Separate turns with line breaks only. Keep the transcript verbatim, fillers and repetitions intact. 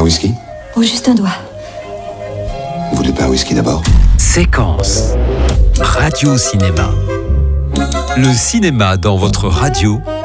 whisky?
Oh, juste un doigt.
Vous voulez pas un whisky d'abord?
Séquence. Radio Cinéma. Le cinéma dans votre radio